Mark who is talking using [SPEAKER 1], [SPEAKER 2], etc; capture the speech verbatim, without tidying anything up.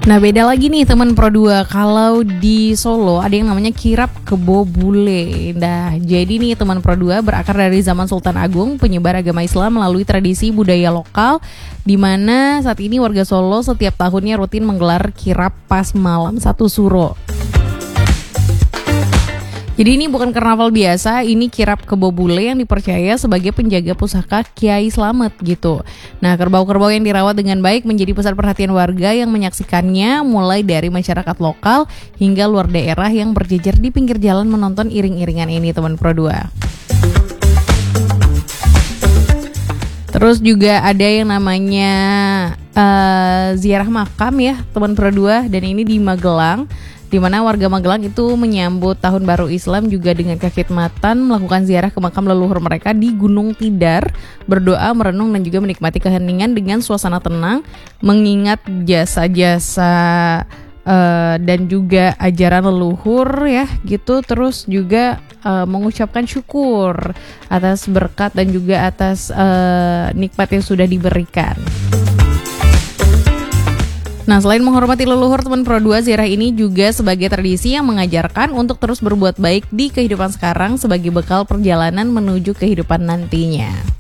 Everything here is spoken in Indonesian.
[SPEAKER 1] Nah beda lagi nih teman Pro dua, kalau di Solo ada yang namanya kirap kebo bule. Nah jadi nih teman Pro dua berakar dari zaman Sultan Agung, penyebar agama Islam melalui tradisi budaya lokal, di mana saat ini warga Solo setiap tahunnya rutin menggelar kirap pas malam satu suro. Jadi ini bukan karnaval biasa, ini kirap kebo bule yang dipercaya sebagai penjaga pusaka Kiai Slamet gitu. Nah, kerbau-kerbau yang dirawat dengan baik menjadi pusat perhatian warga yang menyaksikannya, mulai dari masyarakat lokal hingga luar daerah yang berjejer di pinggir jalan menonton iring-iringan ini, teman Pro dua. Terus juga ada yang namanya uh, ziarah makam ya, teman Pro dua, dan ini di Magelang, di mana warga Magelang itu menyambut Tahun Baru Islam juga dengan kekhidmatan melakukan ziarah ke makam leluhur mereka di Gunung Tidar, berdoa, merenung, dan juga menikmati keheningan dengan suasana tenang, mengingat jasa-jasa uh, dan juga ajaran leluhur ya gitu. Terus juga uh, mengucapkan syukur atas berkat dan juga atas uh, nikmat yang sudah diberikan. Nah, selain menghormati leluhur, teman Pro dua, ziarah ini juga sebagai tradisi yang mengajarkan untuk terus berbuat baik di kehidupan sekarang sebagai bekal perjalanan menuju kehidupan nantinya.